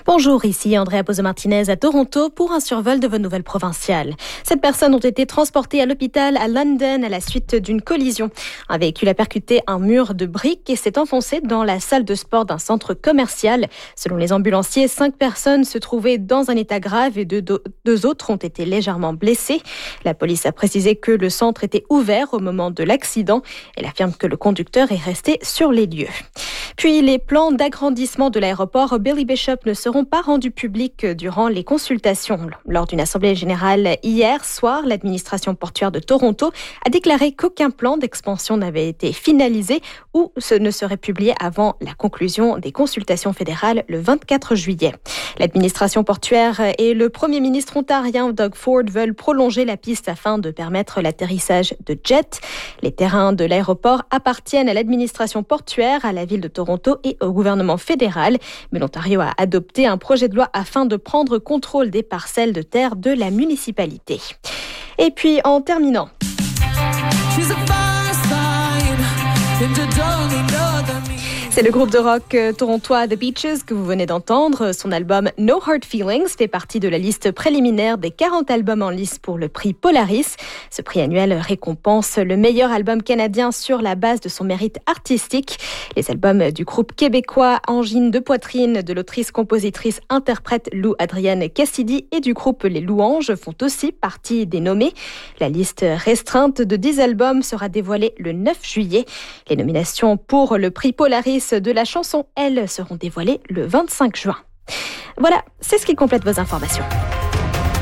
Bonjour, ici Andrea Pozo-Martinez à Toronto pour un survol de vos nouvelles provinciales. 7 personnes ont été transportées à l'hôpital à London à la suite d'une collision. Un véhicule a percuté un mur de briques et s'est enfoncé dans la salle de sport d'un centre commercial. Selon les ambulanciers, 5 personnes se trouvaient dans un état grave et deux autres ont été légèrement blessées. La police a précisé que le centre était ouvert au moment de l'accident. Elle affirme que le conducteur est resté sur les lieux. Puis les plans d'agrandissement de l'aéroport Billy Bishop ne seront pas rendus publics durant les consultations. Lors d'une assemblée générale hier soir, l'administration portuaire de Toronto a déclaré qu'aucun plan d'expansion n'avait été finalisé ou ne serait publié avant la conclusion des consultations fédérales le 24 juillet. L'administration portuaire et le premier ministre ontarien Doug Ford veulent prolonger la piste afin de permettre l'atterrissage de jets. Les terrains de l'aéroport appartiennent à l'administration portuaire, à la ville de Toronto et au gouvernement fédéral. Mais l'Ontario a adopté un projet de loi afin de prendre contrôle des parcelles de terre de la municipalité. Et puis, en terminant... C'est le groupe de rock torontois The Beaches que vous venez d'entendre. Son album No Hard Feelings fait partie de la liste préliminaire des 40 albums en lice pour le prix Polaris. Ce prix annuel récompense le meilleur album canadien sur la base de son mérite artistique. Les albums du groupe québécois Angine de Poitrine de l'autrice-compositrice-interprète Lou Adrienne Cassidy et du groupe Les Louanges font aussi partie des nommés. La liste restreinte de 10 albums sera dévoilée le 9 juillet. Les nominations pour le prix Polaris de la chanson, elles, seront dévoilées le 25 juin. Voilà, c'est ce qui complète vos informations.